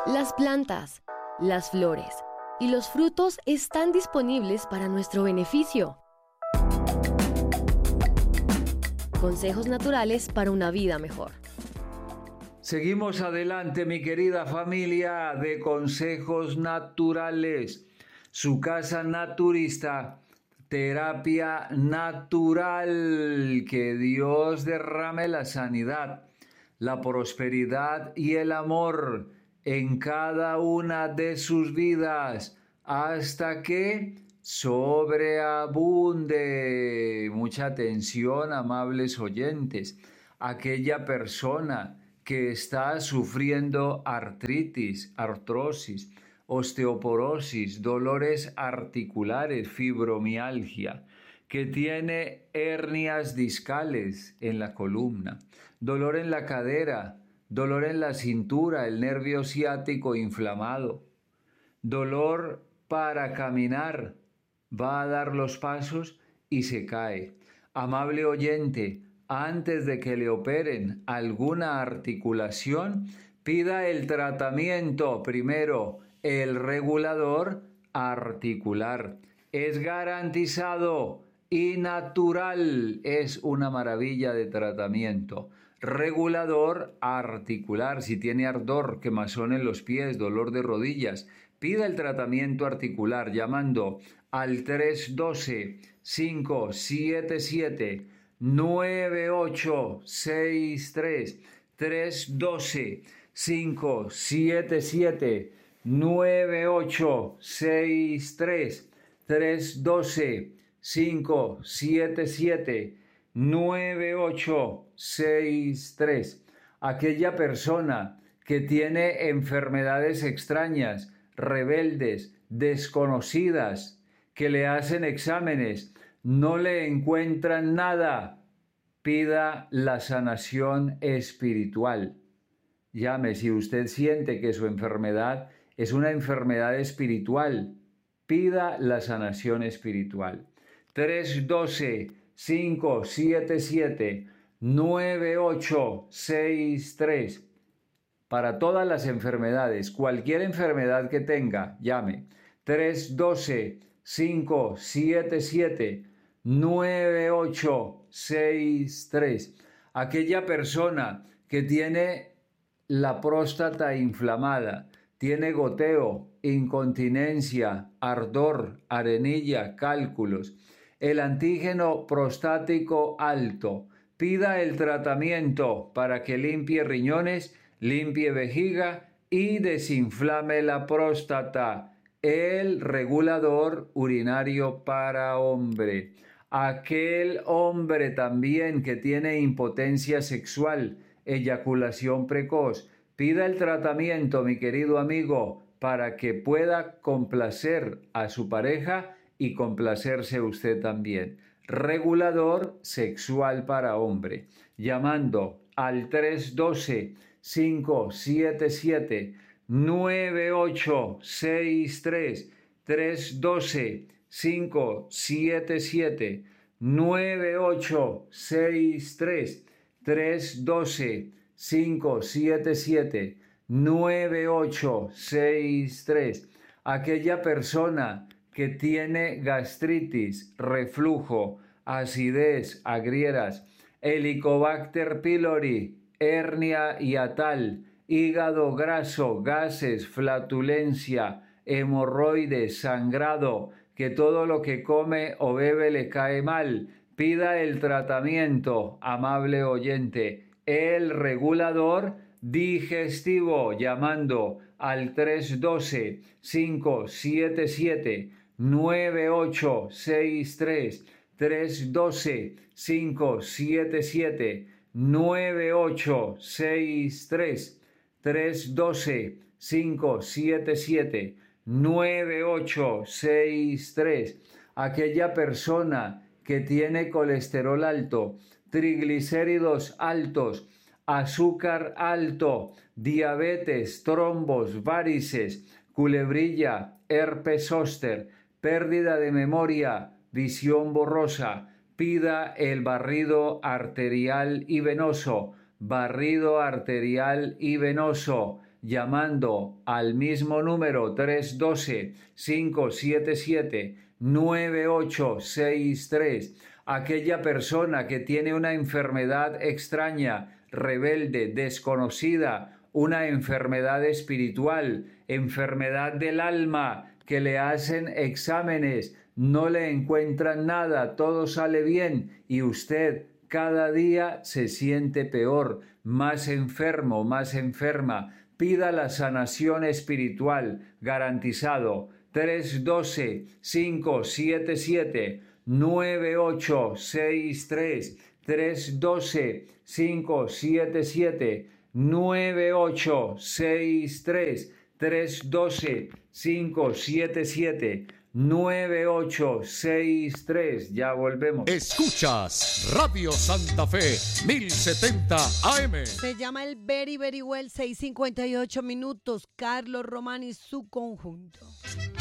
Las plantas, las flores y los frutos están disponibles para nuestro beneficio. Consejos naturales para una vida mejor. Seguimos adelante, mi querida familia de Consejos Naturales. Su casa naturista, terapia natural. Que Dios derrame la sanidad, la prosperidad y el amor en cada una de sus vidas hasta que sobreabunde. Mucha atención, amables oyentes. Aquella persona que está sufriendo artritis, artrosis, osteoporosis, dolores articulares, fibromialgia, que tiene hernias discales en la columna, dolor en la cadera, dolor en la cintura, el nervio ciático inflamado, dolor para caminar, va a dar los pasos y se cae. Amable oyente, antes de que le operen alguna articulación, pida el tratamiento primero, el regulador articular. Es garantizado y natural, es una maravilla de tratamiento. Regulador articular, si tiene ardor, quemazón en los pies, dolor de rodillas, pida el tratamiento articular llamando al 312-577-9863, 312-577-9863, 312-577-9863. Aquella persona que tiene enfermedades extrañas, rebeldes, desconocidas, que le hacen exámenes, no le encuentran nada, pida la sanación espiritual. Llame si usted siente que su enfermedad es una enfermedad espiritual, pida la sanación espiritual. 312-577-9863. Para todas las enfermedades, cualquier enfermedad que tenga, llame 312-577-9863. Aquella persona que tiene la próstata inflamada, tiene goteo, incontinencia, ardor, arenilla, cálculos, el antígeno prostático alto, pida el tratamiento para que limpie riñones, limpie vejiga y desinflame la próstata. El regulador urinario para hombre. Aquel hombre también que tiene impotencia sexual, eyaculación precoz, pida el tratamiento, mi querido amigo, para que pueda complacer a su pareja y complacerse usted también. Regulador sexual para hombre, llamando al 312-577-9863, 312-577-9863, 312-577-9863. Aquella persona que tiene gastritis, reflujo, acidez, agrieras, Helicobacter pylori, hernia hiatal, hígado graso, gases, flatulencia, hemorroides, sangrado, que todo lo que come o bebe le cae mal. Pida el tratamiento, amable oyente, el regulador digestivo, llamando al 312-577-9863, 312-577-9863, 312-577-9863. Aquella persona que tiene colesterol alto, triglicéridos altos, azúcar alto, diabetes, trombos, varices, culebrilla, herpes zóster, pérdida de memoria, visión borrosa, pida el barrido arterial y venoso, barrido arterial y venoso, llamando al mismo número 312-577-9863. Aquella persona que tiene una enfermedad extraña, rebelde, desconocida, una enfermedad espiritual, enfermedad del alma, que le hacen exámenes, no le encuentran nada, todo sale bien y usted cada día se siente peor, más enfermo, más enferma. Pida la sanación espiritual, garantizado. 312-577-9863. 312-577-9863. 312-577-9863. Ya volvemos. Escuchas Radio Santa Fe 1070 AM. Se llama el Very Very Well, 6:58 minutos. Carlos Román y su conjunto.